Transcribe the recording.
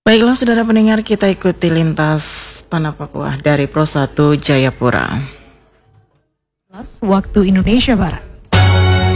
Baiklah saudara pendengar, kita ikuti lintas Tanah Papua dari Pro 1 Jayapura. Waktu Indonesia Barat.